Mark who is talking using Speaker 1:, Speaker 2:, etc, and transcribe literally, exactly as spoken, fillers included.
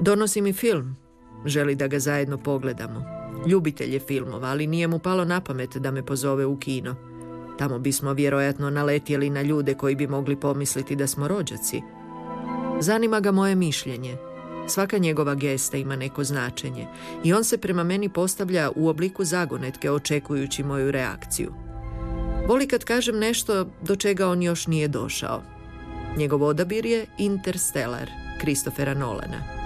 Speaker 1: Donosi mi film. Želi da ga zajedno pogledamo. Ljubitelj je filmova, ali nije mu palo na pamet da me pozove u kino. Tamo bismo vjerojatno naletjeli na ljude koji bi mogli pomisliti da smo rođaci. Zanima ga moje mišljenje. Svaka njegova gesta ima neko značenje i on se prema meni postavlja u obliku zagonetke očekujući moju reakciju. Voli kad kažem nešto do čega on još nije došao. Njegov odabir je Interstellar, Christophera Nolana.